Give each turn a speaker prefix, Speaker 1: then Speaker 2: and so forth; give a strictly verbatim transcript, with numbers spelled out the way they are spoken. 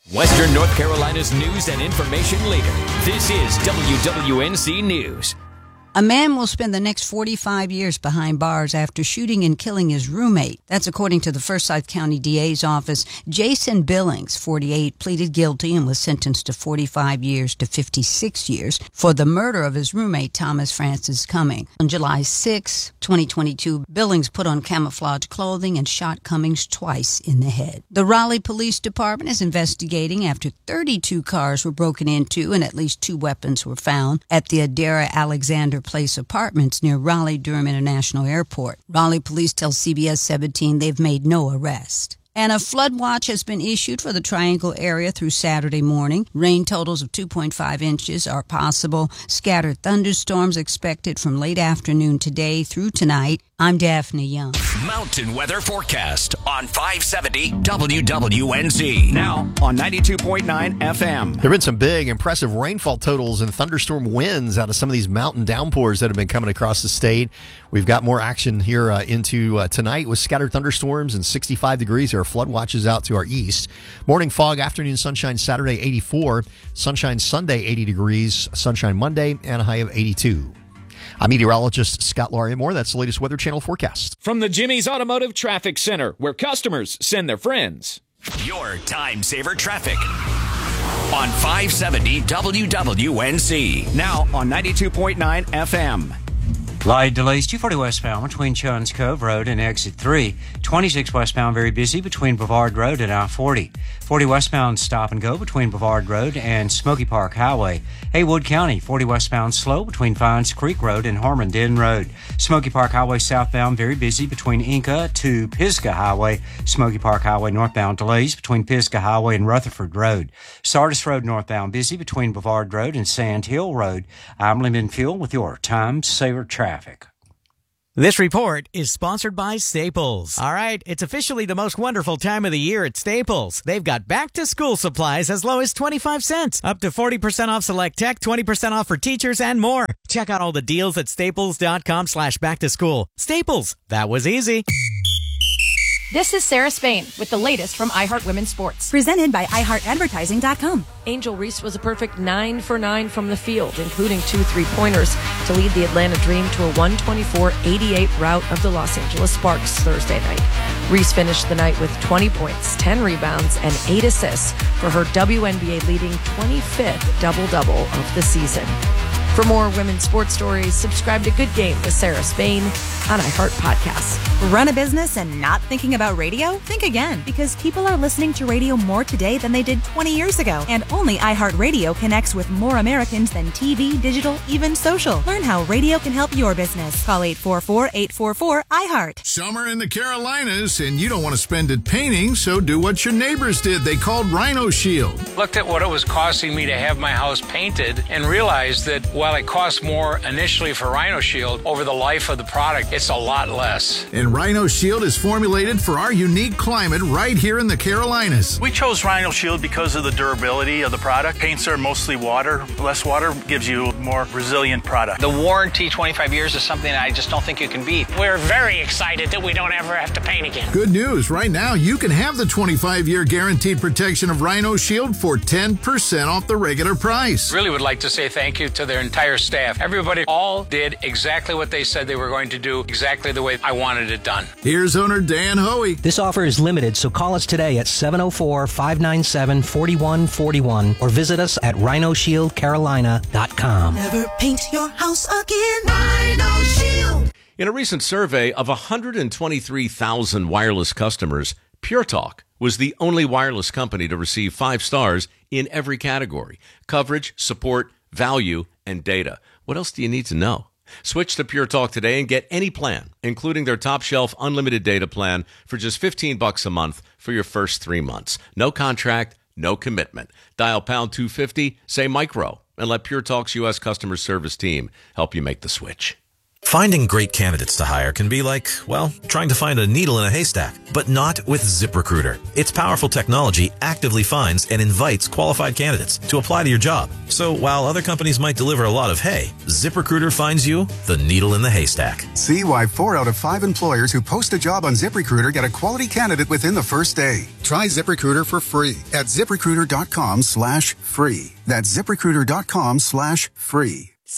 Speaker 1: Western North Carolina's news and information leader. This is W W N C News.
Speaker 2: A man will spend the next forty-five years behind bars after shooting and killing his roommate. That's according to the Forsyth County D A's office. Jason Billings, forty-eight, pleaded guilty and was sentenced to forty-five years to fifty-six years for the murder of his roommate, Thomas Francis Cumming. On July sixth, twenty twenty-two, Billings put on camouflage clothing and shot Cummings twice in the head. The Raleigh Police Department is investigating after thirty-two cars were broken into and at least two weapons were found at the Adara Alexander Place Apartments near Raleigh-Durham International Airport. Raleigh police tell C B S seventeen they've made no arrest. And a flood watch has been issued for the Triangle area through Saturday morning. Rain totals of two point five inches are possible. Scattered thunderstorms expected from late afternoon today through tonight. I'm Daphne Young.
Speaker 1: Mountain weather forecast on five seventy W W N Z.
Speaker 3: Now on ninety-two point nine F M.
Speaker 4: There have been some big, impressive rainfall totals and thunderstorm winds out of some of these mountain downpours that have been coming across the state. We've got more action here uh, into uh, tonight with scattered thunderstorms and sixty-five degrees. There are flood watches out to our east. Morning fog, afternoon sunshine Saturday, eighty-four. Sunshine Sunday, eighty degrees. Sunshine Monday, and a high of eighty-two. I'm meteorologist Scott Larimore. That's the latest Weather Channel forecast.
Speaker 5: From the Jimmy's Automotive Traffic Center, where customers send their friends.
Speaker 1: Your time saver traffic on five seventy W W N Z.
Speaker 3: Now on ninety-two point nine F M.
Speaker 6: Light delays two forty westbound between Chuns Cove Road and Exit three. twenty-six westbound very busy between Bavard Road and I forty. forty westbound stop and go between Bavard Road and Smoky Park Highway. Haywood County, forty westbound slow between Fines Creek Road and Harmondin Road. Smoky Park Highway southbound very busy between Inca to Pisgah Highway. Smoky Park Highway northbound delays between Pisgah Highway and Rutherford Road. Sardis Road northbound busy between Bavard Road and Sand Hill Road. I'm Lyndon Fuel with your time saver traffic.
Speaker 7: This report is sponsored by Staples. All right, it's officially the most wonderful time of the year at Staples. They've got back-to-school supplies as low as twenty-five cents, up to forty percent off select tech, twenty percent off for teachers, and more. Check out all the deals at staples.com slash back-to-school. Staples, that was easy.
Speaker 8: This is Sarah Spain with the latest from iHeart Women's Sports.
Speaker 9: Presented by i heart advertising dot com.
Speaker 8: Angel Reese was a perfect nine for nine from the field, including two three-pointers to lead the Atlanta Dream to a one twenty-four eighty-eight rout of the Los Angeles Sparks Thursday night. Reese finished the night with twenty points, ten rebounds, and eight assists for her W N B A leading twenty-fifth double-double of the season. For more women's sports stories, subscribe to Good Game with Sarah Spain on iHeart Podcasts.
Speaker 9: Run a business and not thinking about radio? Think again, because people are listening to radio more today than they did twenty years ago. And only iHeartRadio connects with more Americans than T V, digital, even social. Learn how radio can help your business. Call eight four four, eight four four, iHeart.
Speaker 10: Summer in the Carolinas, and you don't want to spend it painting, so do what your neighbors did. They called Rhino Shield.
Speaker 11: Looked at what it was costing me to have my house painted and realized that while it cost more initially for Rhino Shield, over the life of the product, it's a lot less.
Speaker 10: And Rhino Shield is formulated for our unique climate right here in the Carolinas.
Speaker 12: We chose Rhino Shield because of the durability of the product. Paints are mostly water. Less water gives you a more resilient product.
Speaker 11: The warranty, twenty-five years, is something that I just don't think you can beat. We're very excited that we don't ever have to paint again.
Speaker 10: Good news. Right now, you can have the twenty-five year guaranteed protection of Rhino Shield for ten percent off the regular price.
Speaker 11: Really would like to say thank you to their entire staff. Everybody all did exactly what they said they were going to do, exactly the way I wanted it done.
Speaker 10: Here's owner Dan Hoey.
Speaker 13: This offer is limited, so call us today at seven oh four, five nine seven, four one four one or visit us at rhino shield carolina dot com.
Speaker 14: Never paint your house again. Rhino Shield.
Speaker 15: In a recent survey of one hundred twenty-three thousand wireless customers, Pure Talk was the only wireless company to receive five stars in every category: coverage, support, value, and data. What else do you need to know? Switch to Pure Talk today and get any plan, including their top shelf unlimited data plan for just fifteen bucks a month for your first three months. No contract, no commitment. Dial pound two fifty, say micro, and let Pure Talk's U S customer service team help you make the switch.
Speaker 16: Finding great candidates to hire can be like, well, trying to find a needle in a haystack, but not with ZipRecruiter. Its powerful technology actively finds and invites qualified candidates to apply to your job. So while other companies might deliver a lot of hay, ZipRecruiter finds you the needle in the haystack.
Speaker 17: See why four out of five employers who post a job on ZipRecruiter get a quality candidate within the first day. Try ZipRecruiter for free at ZipRecruiter.com slash free. That's ZipRecruiter.com slash free.